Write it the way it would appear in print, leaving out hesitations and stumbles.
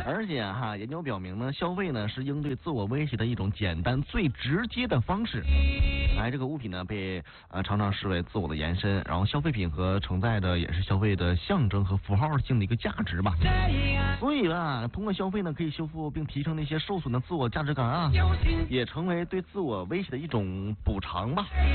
而且哈，研究表明呢，消费呢是应对自我威胁的一种简单、最直接的方式。这个物品呢被常常视为自我的延伸，然后消费品和承载的也是消费的象征和符号性的一个价值吧。所以啊，通过消费呢可以修复并提升那些受损的自我价值感啊，也成为对自我威胁的一种补偿吧。